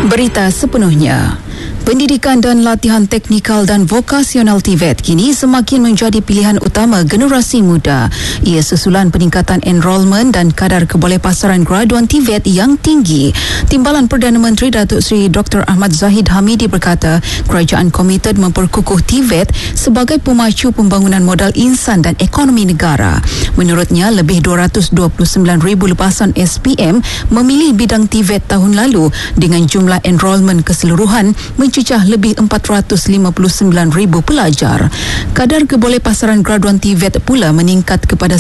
Berita sepenuhnya. Pendidikan dan latihan teknikal dan vokasional TVET kini semakin menjadi pilihan utama generasi muda. Ia susulan peningkatan enrolmen dan kadar kebolehpasaran graduan TVET yang tinggi. Timbalan Perdana Menteri Datuk Seri Dr. Ahmad Zahid Hamidi berkata, kerajaan komited memperkukuh TVET sebagai pemacu pembangunan modal insan dan ekonomi negara. Menurutnya, lebih 229,000 lepasan SPM memilih bidang TVET tahun lalu dengan jumlah enrolmen keseluruhan mencecah lebih 459,000 pelajar. Kadar kebolehpasaran graduan TVET pula meningkat kepada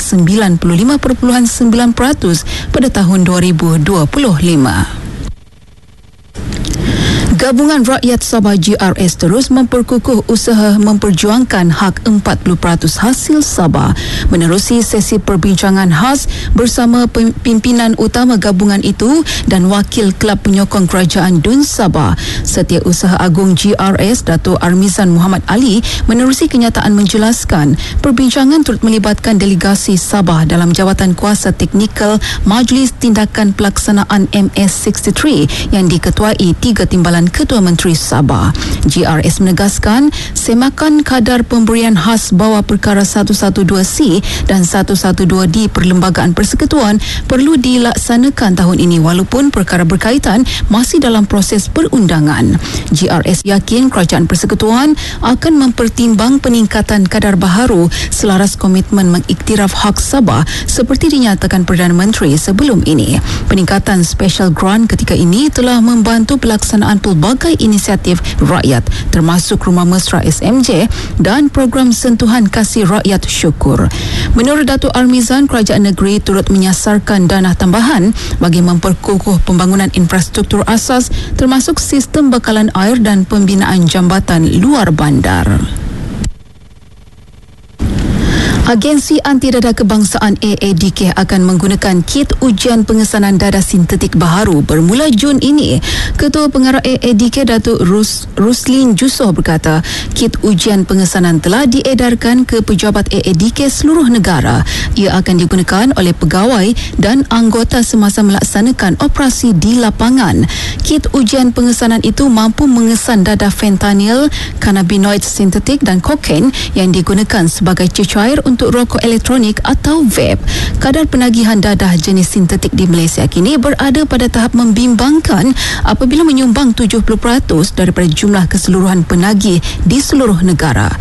95.9% pada tahun 2025. Gabungan Rakyat Sabah GRS terus memperkukuh usaha memperjuangkan hak 40% hasil Sabah. Menerusi sesi perbincangan khas bersama pimpinan utama gabungan itu dan wakil Kelab Penyokong Kerajaan DUN Sabah, Setiausaha Agung GRS Dato' Armizan Muhammad Ali menerusi kenyataan menjelaskan perbincangan turut melibatkan delegasi Sabah dalam jawatan kuasa teknikal Majlis Tindakan Pelaksanaan MS63 yang diketuai 3 timbalan Ketua Menteri Sabah. GRS menegaskan semakan kadar pemberian khas bawah perkara 112C dan 112D Perlembagaan Persekutuan perlu dilaksanakan tahun ini walaupun perkara berkaitan masih dalam proses perundangan. GRS yakin Kerajaan Persekutuan akan mempertimbang peningkatan kadar baharu selaras komitmen mengiktiraf hak Sabah seperti dinyatakan Perdana Menteri sebelum ini. Peningkatan special grant ketika ini telah membantu pelaksanaan pelbagai inisiatif rakyat termasuk Rumah Mesra SMJ dan program sentuhan kasih rakyat syukur. Menurut Datuk Armizan, kerajaan negeri turut menyasarkan dana tambahan bagi memperkukuh pembangunan infrastruktur asas termasuk sistem bekalan air dan pembinaan jambatan luar bandar. Agensi Anti Dadah Kebangsaan AADK akan menggunakan kit ujian pengesanan dadah sintetik baharu bermula Jun ini. Ketua Pengarah AADK Datuk Ruslin Jusoh berkata, kit ujian pengesanan telah diedarkan ke pejabat AADK seluruh negara. Ia akan digunakan oleh pegawai dan anggota semasa melaksanakan operasi di lapangan. Kit ujian pengesanan itu mampu mengesan dadah fentanyl, cannabinoid sintetik dan kokain yang digunakan sebagai cecair untuk rokok elektronik atau vape. Kadar penagihan dadah jenis sintetik di Malaysia kini berada pada tahap membimbangkan apabila menyumbang 70% daripada jumlah keseluruhan penagih di seluruh negara.